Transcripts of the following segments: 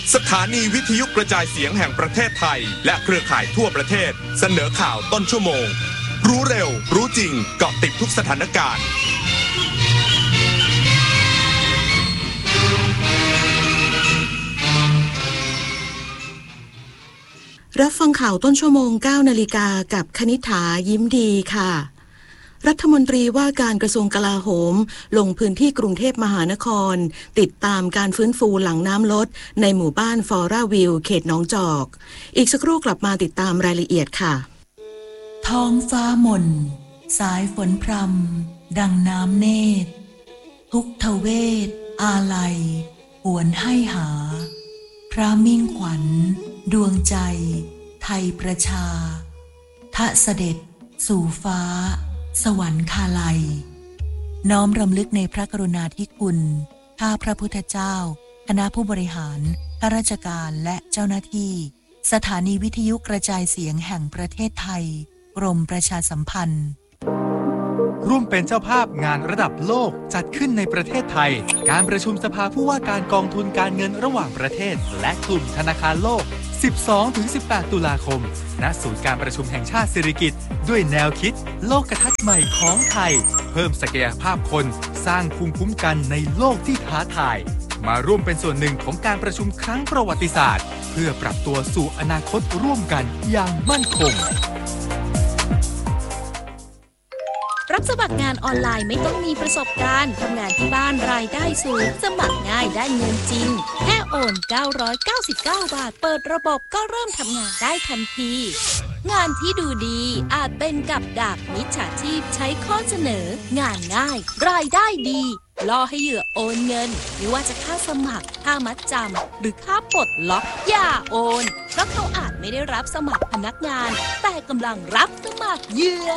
สถานีวิทยุกระจายเสียงแห่งประเทศไทยและเครือข่ายทั่วประเทศเสนอข่าวต้นชั่วโมงรู้เร็วรู้จริงเกาะติดทุกสถานการณ์รับฟังข่าวต้นชั่วโมง 9 นาฬิกากับคณิษฐายิ้มดีค่ะรัฐมนตรีว่าการกระทรวงกลาโหมลงพื้นที่กรุงเทพมหานครติดตามการฟื้นฟูหลังน้ำลดในหมู่บ้านฟอร่าวิวเขตหนองจอกอีกสักครู่กลับมาติดตามรายละเอียดค่ะท้องฟ้าหม่นสายฝนพรำดังน้ำเนตรทุกทเวทอาลัยหวนให้หาพระมิ่งขวัญดวงใจไทยประชาทะเสด็จสู่ฟ้าสวรรคาลัยน้อมรำลึกในพระกรุณาธิคุณข้าพระพุทธเจ้าคณะผู้บริหารข้าราชการและเจ้าหน้าที่สถานีวิทยุกระจายเสียงแห่งประเทศไทยกรมประชาสัมพันธ์ร่วมเป็นเจ้าภาพงานระดับโลกจัดขึ้นในประเทศไทยการประชุมสภาผู้ว่าการกองทุนการเงินระหว่างประเทศและกลุ่มธนาคารโลก 12-18 ตุลาคมณศูนย์การประชุมแห่งชาติสิริกิติ์ด้วยแนวคิดโลกทัศน์ใหม่ของไทยเพิ่มศักยภาพคนสร้างภูมิคุ้มกันในโลกที่ท้าทายมาร่วมเป็นส่วนหนึ่งของการประชุมครั้งประวัติศาสตร์เพื่อปรับตัวสู่อนาคตร่วมกันอย่างมั่นคงรับสมัครงานออนไลน์ไม่ต้องมีประสบการณ์ทำงานที่บ้านรายได้สูงสมัครง่ายได้เงินจริงแค่โอน999 บาทเปิดระบบก็เริ่มทำงานได้ทันทีงานที่ดูดีอาจเป็นกับดักมิจฉาชีพใช้ข้อเสนองานง่ายรายได้ดีล่อให้เหยื่อโอนเงินไม่ว่าจะค่าสมัครค่ามัดจำหรือค่าปลดล็อกอย่าโอนเพราะเขาอาจไม่ได้รับสมัครพนักงานแต่กำลังรับสมัครเหยื่อ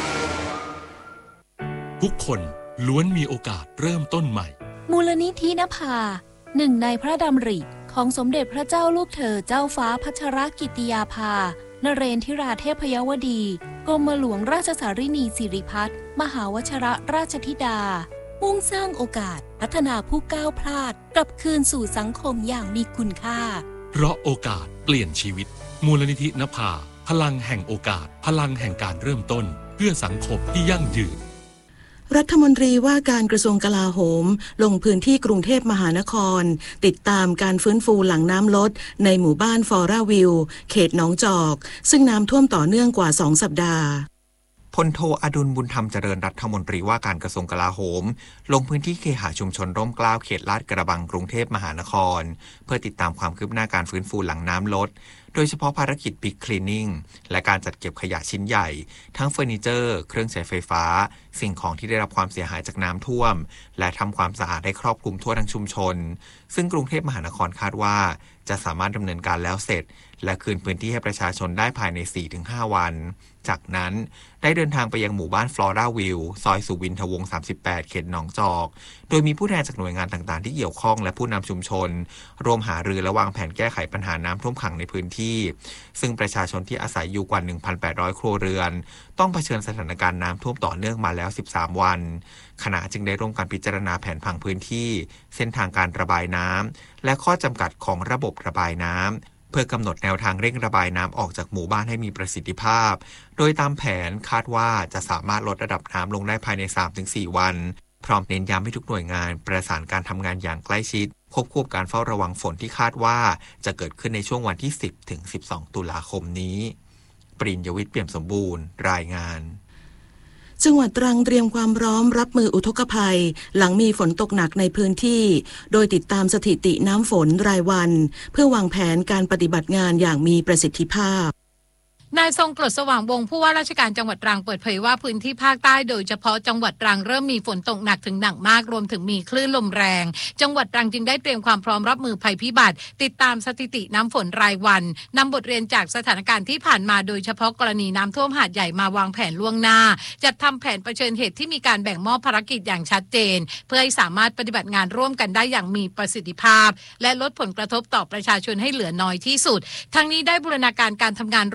ทุกคนล้วนมีโอกาสเริ่มต้นใหม่มูลนิธินภาหนึ่งในพระดำริของสมเด็จพระเจ้าลูกเธอเจ้าฟ้าพัชรกิติยาภานเรนทิราเทพยวดีกรมหลวงราชสารินีสิริพัฒน์มหาวชิรราชธิดามุ่งสร้างโอกาสพัฒนาผู้ก้าวพลาดกลับคืนสู่สังคมอย่างมีคุณค่าเพราะโอกาสเปลี่ยนชีวิตมูลนิธินภาพลังแห่งโอกาสพลังแห่งการเริ่มต้นเพื่อสังคมที่ยั่งยืนรัฐมนตรีว่าการกระทรวงกลาโหมลงพื้นที่กรุงเทพมหานครติดตามการฟื้นฟูหลังน้ำลดในหมู่บ้านฟอร่าวิวเขตหนองจอกซึ่งน้ำท่วมต่อเนื่องกว่า2 สัปดาห์พลโทอดุลบุญธรรมเจริญรัฐมนตรีว่าการกระทรวงกลาโหมลงพื้นที่เคหะชุมชนร่มเกล้าเขตลาดกระบังกรุงเทพมหานครเพื่อติดตามความคืบหน้าการฟื้นฟูหลังน้ำลดโดยเฉพาะภารกิจ Big Cleaning และการจัดเก็บขยะชิ้นใหญ่ทั้งเฟอร์นิเจอร์เครื่องใช้ไฟฟ้าสิ่งของที่ได้รับความเสียหายจากน้ำท่วมและทำความสะอาดได้ครอบคลุมทั่วทั้งชุมชนซึ่งกรุงเทพมหานครคาดว่าจะสามารถดำเนินการแล้วเสร็จและคืนพื้นที่ให้ประชาชนได้ภายใน 4-5 วันจากนั้นได้เดินทางไปยังหมู่บ้านฟลอร่าวิวซอยสุวินทวงศ์38เขตหนองจอกโดยมีผู้แทนจากหน่วยงานต่างๆที่เกี่ยวข้องและผู้นำชุมชนร่วมหารือและวางแผนแก้ไขปัญหาน้ำท่วมขังในพื้นที่ซึ่งประชาชนที่อาศัยอยู่กว่า 1,800 ครัวเรือนต้องเผชิญสถานการณ์น้ำท่วมต่อเนื่องมาแล้ว13 วันขณะจึงได้ร่วมกันพิจารณาแผนผังพื้นที่เส้นทางการระบายน้ำและข้อจำกัดของระบบระบายน้ำเพื่อกำหนดแนวทางเร่งระบายน้ำออกจากหมู่บ้านให้มีประสิทธิภาพโดยตามแผนคาดว่าจะสามารถลดระดับน้ำลงได้ภายใน 3-4 วันพร้อมเน้นย้ำให้ทุกหน่วยงานประสานการทำงานอย่างใกล้ชิดควบคู่กับการเฝ้าระวังฝนที่คาดว่าจะเกิดขึ้นในช่วงวันที่ 10-12 ตุลาคมนี้ปริญญวิทย์เปี่ยมสมบูรณ์รายงานจังหวัดตรังเตรียมความพร้อมรับมืออุทกภัยหลังมีฝนตกหนักในพื้นที่โดยติดตามสถิติน้ำฝนรายวันเพื่อวางแผนการปฏิบัติงานอย่างมีประสิทธิภาพนายทรงกรดสว่างวงศ์ผู้ว่าราชการจังหวัดตรังเปิดเผยว่าพื้นที่ภาคใต้โดยเฉพาะจังหวัดตรังเริ่มมีฝนตกหนักถึงหนักมากรวมถึงมีคลื่นลมแรงจังหวัดตรังจึงได้เตรียมความพร้อมรับมือภัยพิบัติติดตามสถิติน้ำฝนรายวันนำบทเรียนจากสถานการณ์ที่ผ่านมาโดยเฉพาะกรณีน้ำท่วมหาดใหญ่มาวางแผนล่วงหน้าจัดทำแผนเผชิญเหตุที่มีการแบ่งมอบภารกิจอย่างชัดเจนเพื่อให้สามารถปฏิบัติงานร่วมกันได้อย่างมีประสิทธิภาพและลดผลกระทบต่อประชาชนให้เหลือน้อยที่สุดทั้งนี้ได้บูรณาการการทำงานร่วมกับองค์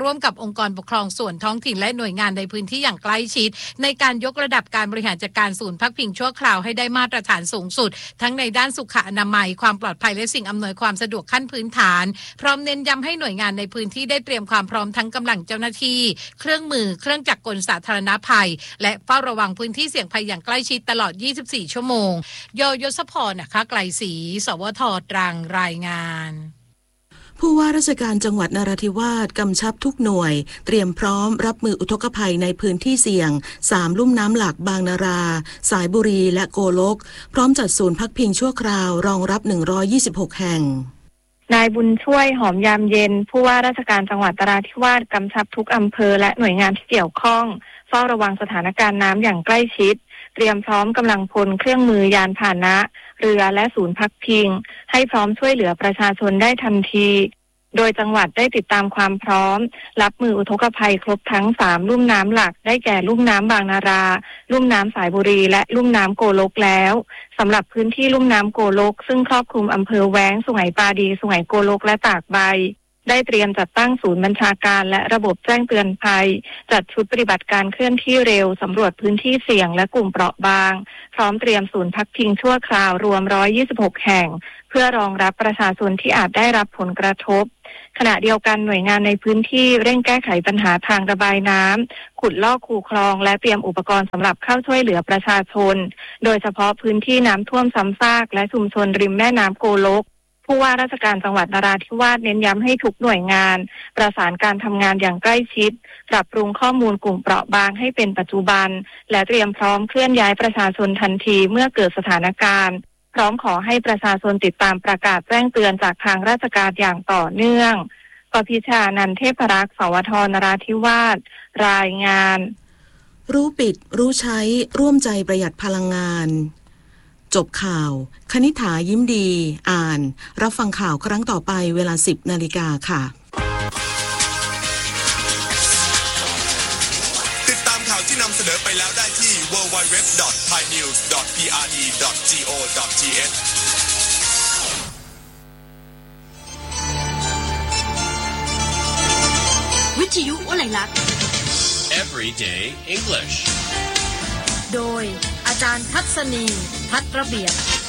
องค์กรปกครองส่วนท้องถิ่นและหน่วยงานในพื้นที่อย่างใกล้ชิดในการยกระดับการบริหารจัดการศูนย์พักพิงชั่วคราวให้ได้มาตรฐานสูงสุดทั้งในด้านสุขอนามัยความปลอดภัยและสิ่งอำนวยความสะดวกขั้นพื้นฐานพร้อมเน้นย้ำให้หน่วยงานในพื้นที่ได้เตรียมความพร้อมทั้งกำลังเจ้าหน้าที่เครื่องมือเครื่องจักรกลสาธารณภัยและเฝ้าระวังพื้นที่เสี่ยงภัยอย่างใกล้ชิดตลอด24ชั่วโมงยศพรนะคะไกลศรีสวท.ตรังรายงานผู้ว่าราชการจังหวัดนราธิวาสกำชับทุกหน่วยเตรียมพร้อมรับมืออุทกภัยในพื้นที่เสี่ยง3ลุ่มน้ำหลักบางนาราสายบุรีและโกลกพร้อมจัดศูนย์พักพิงชั่วคราวรองรับ126แห่งนายบุญช่วยหอมยามเย็นผู้ว่าราชการจังหวัดนราธิวาสกำชับทุกอำเภอและหน่วยงานที่เกี่ยวข้องเฝ้าระวังสถานการณ์น้ำอย่างใกล้ชิดเตรียมพร้อมกำลังพลเครื่องมือยานพาหนะเรือและศูนย์พักพิงให้พร้อมช่วยเหลือประชาชนได้ทันทีโดยจังหวัดได้ติดตามความพร้อมรับมืออุทกภัยครบทั้ง3ลุ่มน้ำหลักได้แก่ลุ่มน้ำบางนาราลุ่มน้ำสายบุรีและลุ่มน้ำโกลกแล้วสำหรับพื้นที่ลุ่มน้ำโกลกซึ่งครอบคลุมอำเภอแว้งสุไหงปาดีสุไหงโกลกและตากใบได้เตรียมจัดตั้งศูนย์บัญชาการและระบบแจ้งเตือนภัยจัดชุดปฏิบัติการเคลื่อนที่เร็วสำรวจพื้นที่เสี่ยงและกลุ่มเปราะบางพร้อมเตรียมศูนย์พักพิงชั่วคราวรวม126แห่งเพื่อรองรับประชาชนที่อาจได้รับผลกระทบขณะเดียวกันหน่วยงานในพื้นที่เร่งแก้ไขปัญหาทางระบายน้ำขุดลอกคูคลองและเตรียมอุปกรณ์สำหรับเข้าช่วยเหลือประชาชนโดยเฉพาะพื้นที่น้ำท่วมซ้ำซากและชุมชนริมแม่น้ำโกลกผู้ว่าราชการจังหวัดนราธิวาสเน้นย้ำให้ทุกหน่วยงานประสานการทำงานอย่างใกล้ชิดปรับปรุงข้อมูลกลุ่มเปราะบางให้เป็นปัจจุบันและเตรียมพร้อมเคลื่อนย้ายประชาชนทันทีเมื่อเกิดสถานการณ์พร้อมขอให้ประชาชนติดตามประกาศแจ้งเตือนจากทางราชการอย่างต่อเนื่องปพิชานันเทพรักษ์สวท.นราธิวาสรายงานรู้ปิดรู้ใช้ร่วมใจประหยัดพลังงานจบข่าวคณิษฐายิ้มดีอ่านรับฟังข่าวครั้งต่อไปเวลา 10 นาฬิกาค่ะติดตามข่าวที่นำเสนอไปแล้วได้ที่ www.thainews.prd.go.th วิทยุวลัยลักษณ์ Everyday English โดยอาจารย์ทัศนีพัฒระเบียบ